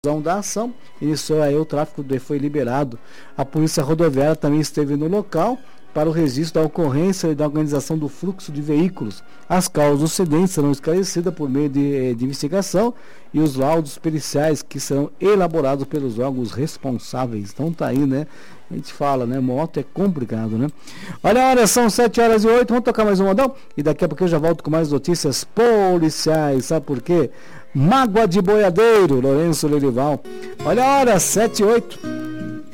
da ação, iniciou aí o tráfego foi liberado. A Polícia Rodoviária também esteve no local para o registro da ocorrência e da organização do fluxo de veículos. As causas do acidente serão esclarecidas por meio de investigação e os laudos periciais que serão elaborados pelos órgãos responsáveis. Então tá aí, né? A gente fala, né? Moto é complicado, né? Olha a hora, são 7h08, vamos tocar mais um modão? E daqui a pouco eu já volto com mais notícias policiais, sabe por quê? Mágoa de Boiadeiro, Lourenço Lerival. Olha a hora, 7h08.